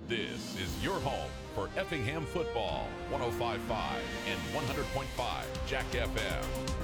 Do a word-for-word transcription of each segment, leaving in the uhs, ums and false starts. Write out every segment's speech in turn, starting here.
This is your home for Effingham football, one oh five point five and one hundred point five Jack F M.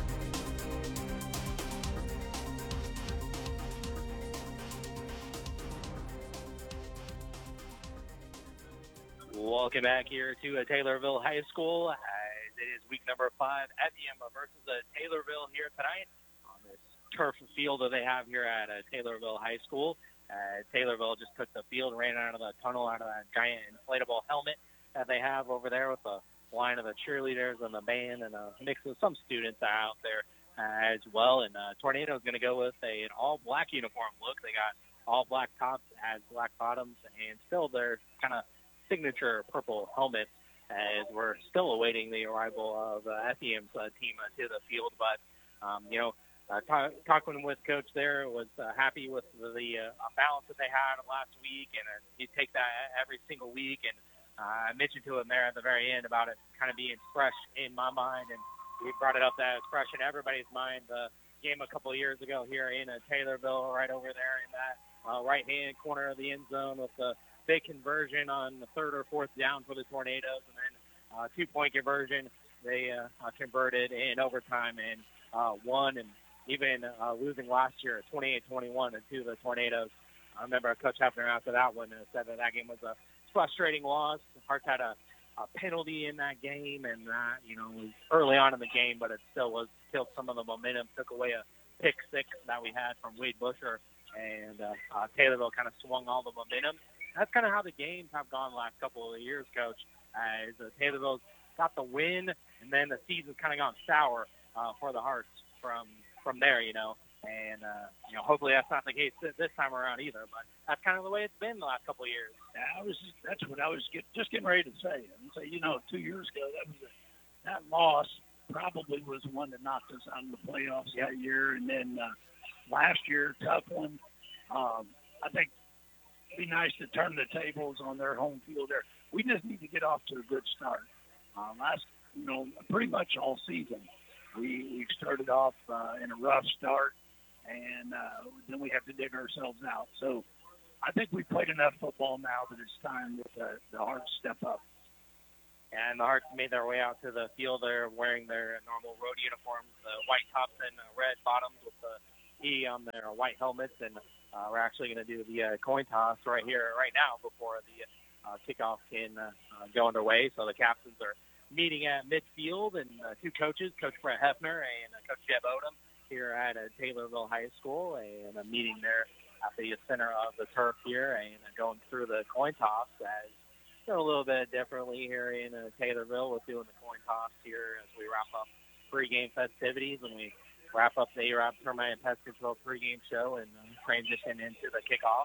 Welcome back here to uh, Taylorville High School. As it is week number five, Effingham versus uh, Taylorville here tonight on this turf field that they have here at uh, Taylorville High School. Uh, Taylorville just took the field, ran out of the tunnel, out of that giant inflatable helmet that they have over there with a line of the cheerleaders and the band and a mix of some students out there uh, as well. And uh, Tornado is going to go with a, an all-black uniform look. They got all black tops as black bottoms and still their kind of signature purple helmets as we're still awaiting the arrival of uh, Effingham's uh, team uh, to the field. But, um, you know, uh, talk, talking with Coach there, was uh, happy with the, the uh, balance that they had last week, and uh, you take that every single week. And uh, I mentioned to him there at the very end about it kind of being fresh in my mind, and we brought it up that it's fresh in everybody's mind. The game a couple of years ago here in uh, Taylorville, right over there in that uh, right-hand corner of the end zone with the big conversion on the third or fourth down for the Tornadoes, and then uh, two-point conversion they uh, uh, converted in overtime and uh, won, and even uh, losing last year twenty-eight twenty-one to the Tornadoes. I remember Coach Hefner after that one uh, said that that game was a frustrating loss. Hearts had a, a penalty in that game, and that, you know, was early on in the game, but it still was killed some of the momentum, took away a pick six that we had from Wade Busher, and uh, uh, Taylorville kind of swung all the momentum. That's kind of how the games have gone the last couple of years, Coach. As uh, Taylorville's got the win, and then the season's kind of gone sour uh, for the Hearts from from there, you know. And, uh, you know, hopefully that's not the case this time around either. But that's kind of the way it's been the last couple of years. Yeah, I was just, that's what I was get, just getting ready to say. And say, you know, two years ago, that was a, that loss probably was the one that knocked us out of the playoffs yep. that year. And then uh, last year, tough one. Um, I think be nice to turn the tables on their home field there. We just need to get off to a good start. Uh, last, you know, pretty much all season, we we started off uh, in a rough start, and uh, then we have to dig ourselves out. So I think we've played enough football now that it's time that the, the Hearts step up. And the Hearts made their way out to the field. They're wearing their normal road uniforms, the white tops and red bottoms with the E on their white helmets, and Uh, we're actually going to do the uh, coin toss right here, right now, before the uh, kickoff can uh, uh, go underway. So the captains are meeting at midfield, and uh, two coaches, Coach Brett Hefner and uh, Coach Jeb Odom, here at uh, Taylorville High School, and a meeting there at the center of the turf here, and uh, going through the coin toss as you know, a little bit differently here in uh, Taylorville with doing the coin toss here as we wrap up pregame festivities, and we wrap up the A-R A B Termite and Pest Control pregame show and uh, transition into the kickoff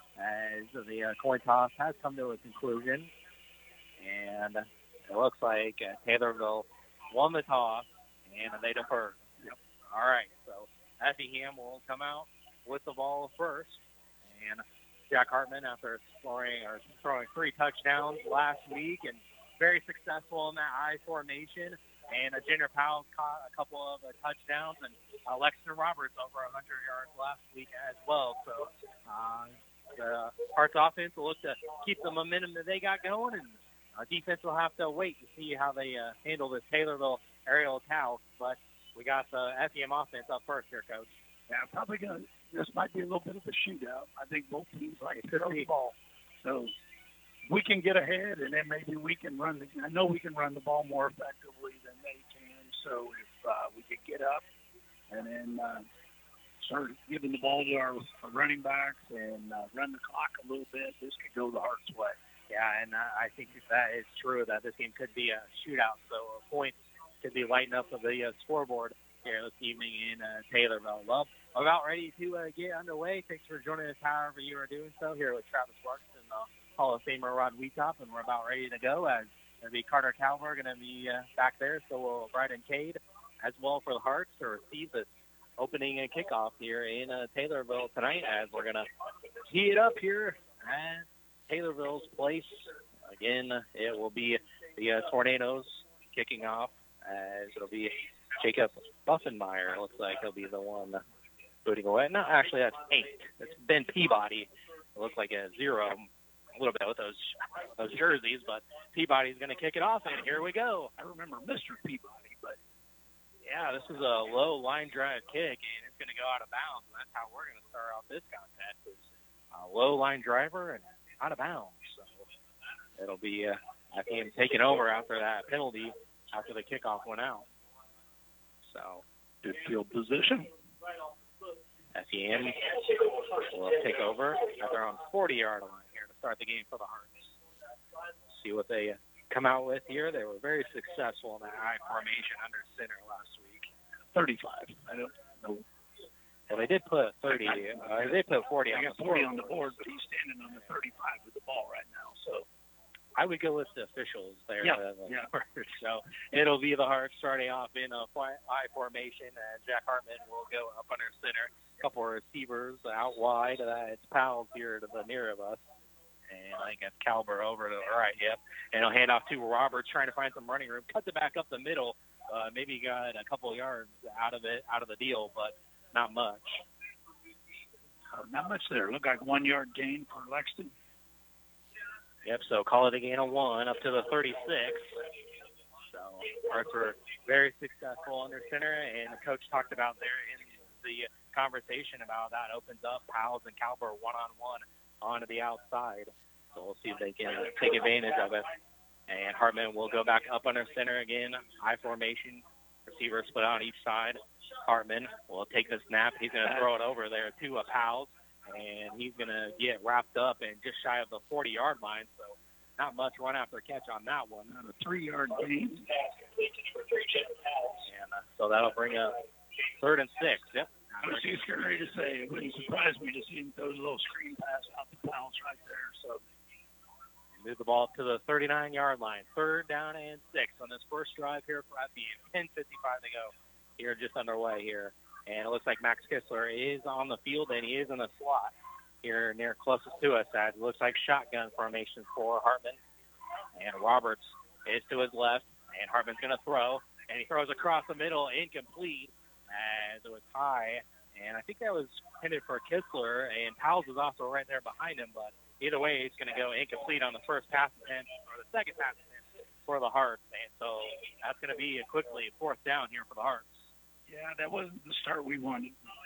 as the uh, coin toss has come to a conclusion. And it looks like uh, Taylorville won the toss, and they deferred. Yep. All right, so Effingham will come out with the ball first. And Jack Hartman, after scoring or throwing three touchdowns last week and very successful in that I formation, and uh, Jenner Powell caught a couple of uh, touchdowns, and uh, Lexington Roberts over one hundred yards last week as well. So uh, the Hearts offense will look to keep the momentum that they got going, and uh, defense will have to wait to see how they uh, handle this Taylorville aerial attack. But we got the Effingham offense up first here, Coach. Yeah, probably going to – this might be a little bit of a shootout. I think both teams like to throw the ball. So we can get ahead, and then maybe we can run the – I know we can run the ball more effectively than they can. So if uh, we could get up and then uh, start giving the ball to our, our running backs and uh, run the clock a little bit, this could go the Hearts' way. Yeah, and uh, I think that is true, that this game could be a shootout. So uh, points could be lighting up of the uh, scoreboard here this evening in uh, Taylorville. Well, we're about ready to uh, get underway. Thanks for joining us however you are doing so here with Travis Sparks and the Hall of Famer Rod Wheatop, and we're about ready to go as it'll be Carter Calver going to be uh, back there. So will Bryden Cade as well for the Hearts to receive this opening and kickoff here in uh, Taylorville tonight, as we're going to tee it up here at Taylorville's place. Again, it will be the uh, Tornadoes kicking off, as it'll be Jacob Buffenmeyer. It looks like he'll be the one booting away. No, actually, that's eight. It's Ben Peabody. It looks like a zero a little bit with those those jerseys, but Peabody's going to kick it off, and here we go. I remember Mister Peabody, but yeah, this is a low line drive kick, and it's going to go out of bounds. And that's how we're going to start off this contest, is a low line driver and out of bounds. So it'll be uh, I think taking over after that penalty after the kickoff went out. So good field position. S E M will take over at their own forty-yard line here to start the game for the Hearts. See what they come out with here. They were very successful in that high formation under center last week. thirty-five. I don't know. Well, they did put thirty. Uh, they put forty. I on got the forty board. on the board, but he's standing on the thirty-five with the ball right now. So I would go with the officials there. Yeah, uh, yeah. So it'll be the Hearts starting off in a high formation, and Jack Hartman will go up under center. A couple of receivers out wide. Uh, it's Powell here to the near of us. And I think that's Calber over to the right, yep. And he'll hand off to Roberts, trying to find some running room. Cuts it back up the middle. Uh, maybe got a couple of yards out of it, out of the deal, but not much. uh, not much there. Looked like one yard gain for Lexington. Yep, so call it a gain of one up to the thirty-six. So Hearts were very successful under center, and the coach talked about there in the conversation about that opens up Powell's and Calber one-on-one onto the outside. So we'll see if they can take advantage of it. And Hartman will go back up under center again, high formation. Receivers split out on each side. Hartman will take the snap. He's going to throw it over there to a Powell's, and he's going to get wrapped up and just shy of the forty-yard line. So not much run after catch on that one. Not a three-yard gain. And uh, so that'll bring up third and six. Yep. I was just getting ready to say, it wouldn't surprise me to see him throw a little screen pass out the Powell's right there. So move the ball to the thirty-nine-yard line. Third down and six on this first drive here for F B M. ten fifty-five to go here, just underway here. And it looks like Max Kistler is on the field, and he is in the slot here near closest to us. As it looks like shotgun formation for Hartman. And Roberts is to his left, and Hartman's going to throw. And he throws across the middle, incomplete, as it was high. And I think that was intended for Kistler, and Powell's was also right there behind him. But either way, he's going to go incomplete on the first pass attempt, or the second pass attempt for the Hearts. And so that's going to be a quickly fourth down here for the Hearts. yeah, that wasn't the start we wanted.